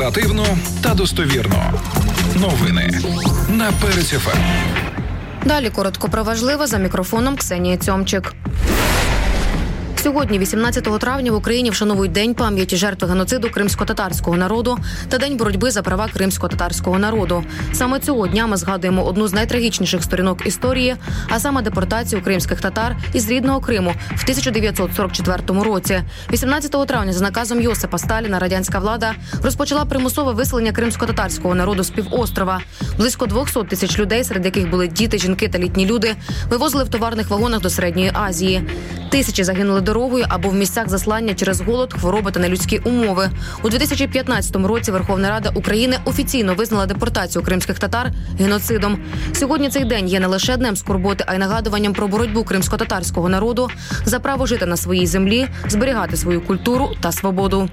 Оперативно та достовірно. Новини на Перець ФМ. Далі коротко про важливе, за мікрофоном Ксенія Цьомчик. Сьогодні, 18 травня, в Україні вшановують День пам'яті жертв геноциду кримсько-татарського народу та День боротьби за права кримсько-татарського народу. Саме цього дня ми згадуємо одну з найтрагічніших сторінок історії, а саме депортацію кримських татар із рідного Криму в 1944 році. 18 травня за наказом Йосипа Сталіна радянська влада розпочала примусове виселення кримсько-татарського народу з півострова. Близько 200 тисяч людей, серед яких були діти, жінки та літні люди, вивозили в товарних вагонах до Середньої Азії. Тисячі загинули дорогою або в місцях заслання через голод, хвороби та нелюдські умови. У 2015 році Верховна Рада України офіційно визнала депортацію кримських татар геноцидом. Сьогодні цей день є не лише днем скорботи, а й нагадуванням про боротьбу кримсько-татарського народу за право жити на своїй землі, зберігати свою культуру та свободу.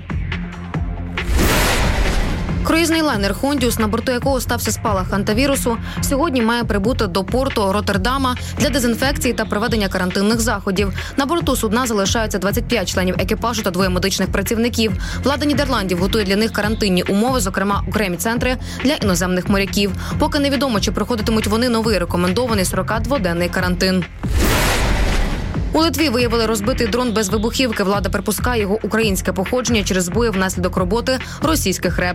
Круїзний лайнер «Хондіус», на борту якого стався спалах антивірусу, сьогодні має прибути до порту Роттердама для дезінфекції та проведення карантинних заходів. На борту судна залишаються 25 членів екіпажу та 2 медичних працівників. Влада Нідерландів готує для них карантинні умови, зокрема окремі центри для іноземних моряків. Поки невідомо, чи проходитимуть вони новий рекомендований 42-денний карантин. У Литві виявили розбитий дрон без вибухівки. Влада припускає його українське походження через збої внаслідок роботи російських РЕБ.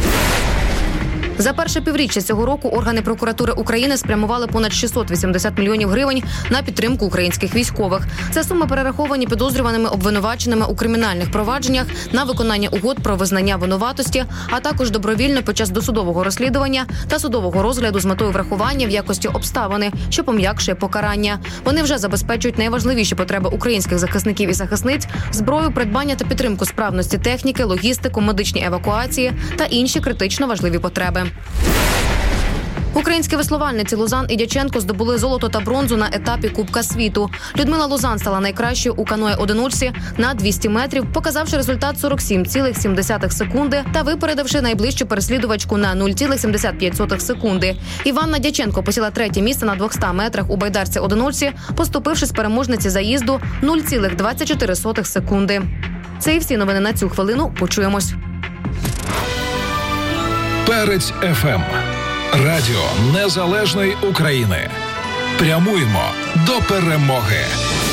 За перше півріччя цього року органи прокуратури України спрямували понад 680 мільйонів гривень на підтримку українських військових. Це суми перераховані підозрюваними обвинуваченими у кримінальних провадженнях на виконання угод про визнання винуватості, а також добровільно під час досудового розслідування та судового розгляду з метою врахування в якості обставини, що пом'якшує покарання. Вони вже забезпечують найважливіші потреби українських захисників і захисниць: зброю, придбання та підтримку справності техніки, логістику, медичні евакуації та інші критично важливі потреби. Українські веслувальниці Лузан і Дяченко здобули золото та бронзу на етапі Кубка світу. Людмила Лузан стала найкращою у каное-одиночці на 200 метрів, показавши результат 47,7 секунди та випередивши найближчу переслідувачку на 0,75 секунди. Іванна Дяченко посіла 3-те місце на 200 метрах у байдарці-одиночці, поступивши з переможниці заїзду 0,24 секунди. Це і всі новини на цю хвилину. Почуємось. Перець ФМ. Радіо Незалежної України. Прямуємо до перемоги.